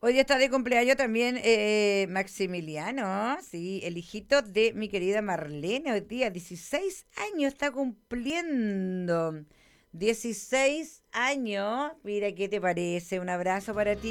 Hoy día está de cumpleaños también Maximiliano, sí, el hijito de mi querida Marlene. Hoy día 16 años está cumpliendo. 16 años. Mira, ¿qué te parece? Un abrazo para ti.